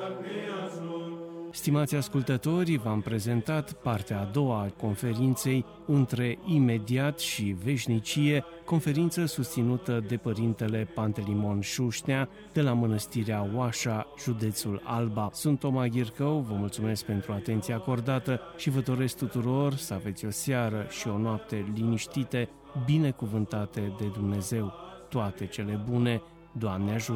Stimați ascultători, v-am prezentat partea a doua a conferinței Între imediat și veșnicie, conferință susținută de părintele Pantelimon Șușnea de la Mănăstirea Oașa, județul Alba. Sunt Toma Ghircău, vă mulțumesc pentru atenția acordată și vă doresc tuturor să aveți o seară și o noapte liniștite, binecuvântate de Dumnezeu. Toate cele bune, Doamne ajută!